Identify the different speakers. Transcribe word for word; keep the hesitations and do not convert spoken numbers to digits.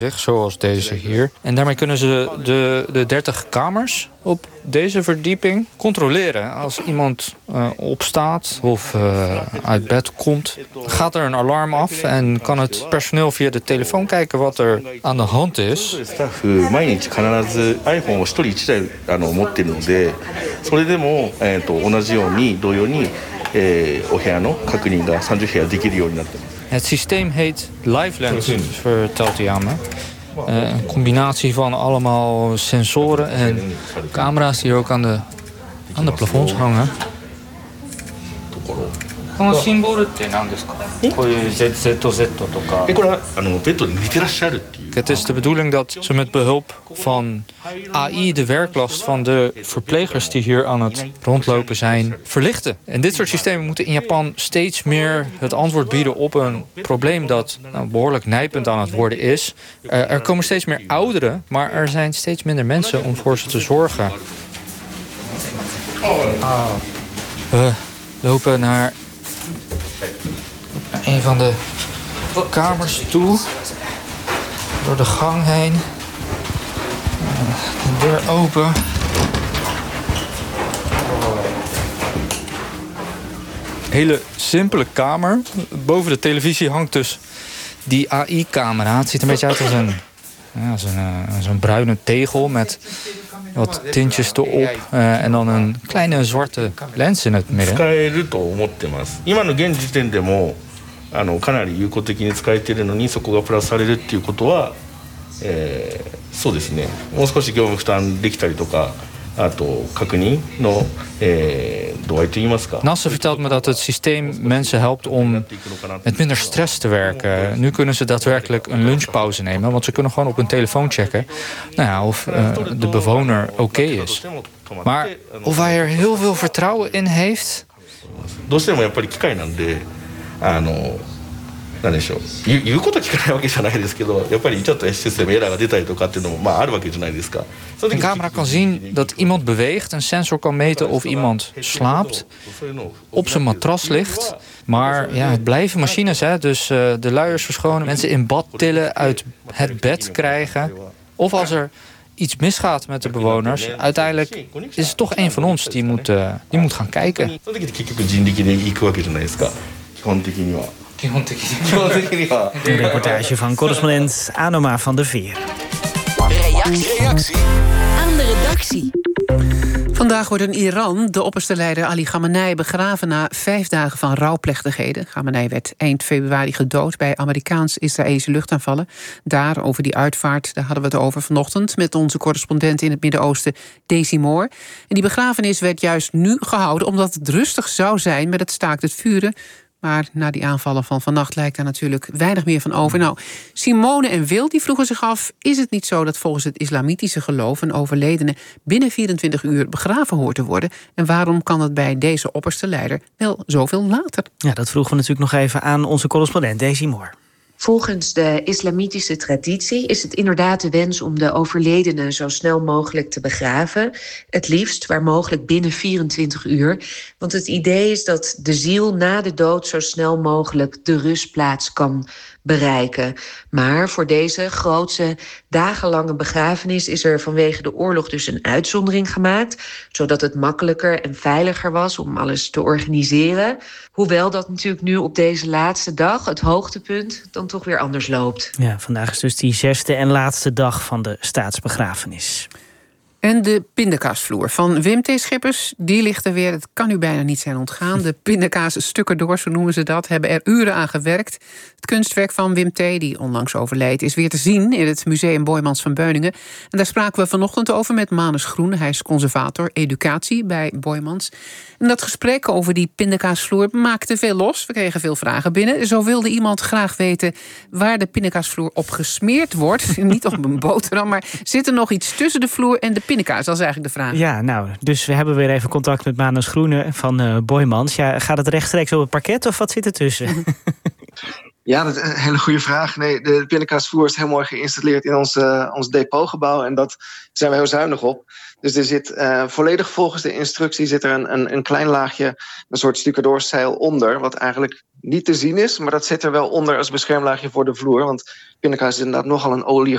Speaker 1: Zoals deze hier. En daarmee kunnen ze de, de dertig kamers op deze verdieping controleren. Als iemand uh, opstaat of uh, uit bed komt, gaat er een alarm af en kan het personeel via de telefoon kijken wat er aan de hand is.
Speaker 2: スタッフ毎日必ず iPhone を一人一台あの持ってるので、それでもえっと同じように同様にえお部屋の確認がさんじゅう部屋できるようになってます。
Speaker 1: Het systeem heet LiveLens, vertelt hij aan me. Uh, een combinatie van allemaal sensoren en camera's die ook aan de, aan de plafonds hangen. このシンボルって何ですか? こういう ゼットゼット とか。
Speaker 2: これはあのベッドで寝てらっしゃるっていう。
Speaker 1: Het is de bedoeling dat ze met behulp van A I de werklast van de verplegers die hier aan het rondlopen zijn verlichten. En dit soort systemen moeten in Japan steeds meer het antwoord bieden op een probleem dat nou, behoorlijk nijpend aan het worden is. Uh, er komen steeds meer ouderen, maar er zijn steeds minder mensen om voor ze te zorgen. We lopen naar een van de kamers toe. Door de gang heen. De deur open. Hele simpele kamer. Boven de televisie hangt dus die A I-camera. Het ziet er een beetje uit als een, ja, als een, uh, als een bruine tegel met wat tintjes erop. Uh, en dan een kleine zwarte lens in het midden.
Speaker 2: 使えると思ってます。今の現時点でも あのかなり有効的に使えているのにそこがプラスされるっていうことは、えー、そうですね。もう少し業務負担できたりとか、あと確認の、えー、度合いといいますか。
Speaker 1: Nasse vertelt me dat het systeem mensen helpt om met minder stress te werken. Nu kunnen ze daadwerkelijk een lunchpauze nemen, want ze kunnen gewoon op hun telefoon checken nou ja, of uh, de bewoner oké okay is. Maar of hij er heel veel vertrouwen in heeft.
Speaker 2: どうしてもやっぱり機械なんで。 あの何でしょう言う、言うこと聞かないわけじゃないですけどやっぱりちょっとシステムエラーが出たりとかっていうのもまああるわけじゃないですか。
Speaker 1: Een camera kan zien dat iemand beweegt, een sensor kan meten of iemand slaapt, op zijn matras ligt. Maar ja, het blijven machines, hè? Dus uh, de luiers verschonen, mensen in bad tillen, uit het bed krijgen. Of als er iets misgaat met de bewoners, uiteindelijk is het toch een van ons die moet, uh, die moet gaan kijken.
Speaker 2: 基本的には
Speaker 3: Een reportage van correspondent Anoma van der Veer.
Speaker 4: Reactie. Reactie aan de redactie. Vandaag wordt in Iran de opperste leider Ali Khamenei begraven na vijf dagen van rouwplechtigheden. Khamenei werd eind februari gedood bij Amerikaans-Israëlische luchtaanvallen. Daar, over die uitvaart, daar hadden we het over vanochtend met onze correspondent in het Midden-Oosten, Daisy Moore. En die begrafenis werd juist nu gehouden omdat het rustig zou zijn met het staakt het vuren. Maar na die aanvallen van vannacht lijkt daar natuurlijk weinig meer van over. Nou, Simone en Wil die vroegen zich af, is het niet zo dat volgens het islamitische geloof een overledene binnen vierentwintig uur begraven hoort te worden? En waarom kan het bij deze opperste leider wel zoveel later?
Speaker 3: Ja, dat vroegen we natuurlijk nog even aan onze correspondent Daisy Moore.
Speaker 5: Volgens de islamitische traditie is het inderdaad de wens om de overledene zo snel mogelijk te begraven. Het liefst waar mogelijk binnen vierentwintig uur. Want het idee is dat de ziel na de dood zo snel mogelijk de rustplaats kan bereiken. Maar voor deze grootse dagenlange begrafenis is er vanwege de oorlog dus een uitzondering gemaakt, zodat het makkelijker en veiliger was om alles te organiseren. Hoewel dat natuurlijk nu op deze laatste dag, het hoogtepunt, dan toch weer anders loopt.
Speaker 3: Ja, vandaag is dus die zesde en laatste dag van de staatsbegrafenis.
Speaker 4: En de pindakaasvloer van Wim T. Schippers, die ligt er weer. Het kan u bijna niet zijn ontgaan. De pindakaasstukken door, zo noemen ze dat, hebben er uren aan gewerkt. Het kunstwerk van Wim T., die onlangs overleed, is weer te zien in het Museum Boijmans van Beuningen. En daar spraken we vanochtend over met Manus Groen. Hij is conservator educatie bij Boijmans. En dat gesprek over die pindakaasvloer maakte veel los. We kregen veel vragen binnen. Zo wilde iemand graag weten waar de pindakaasvloer op gesmeerd wordt. Niet op een boterham, maar zit er nog iets tussen de vloer en de pindakaas? Dat is eigenlijk de vraag.
Speaker 3: Ja, nou, dus we hebben weer even contact met Manus Groene van uh, Boijmans. Ja, gaat het rechtstreeks op het parket of wat zit er tussen?
Speaker 6: Ja, dat is een hele goede vraag. Nee, de pindakaasvloer is heel mooi geïnstalleerd in ons, uh, ons depotgebouw. En dat zijn we heel zuinig op. Dus er zit uh, volledig volgens de instructie zit er een, een, een klein laagje, een soort stucadoorzeil onder, wat eigenlijk niet te zien is, maar dat zit er wel onder als beschermlaagje voor de vloer. Want pindakaas is inderdaad nogal een olie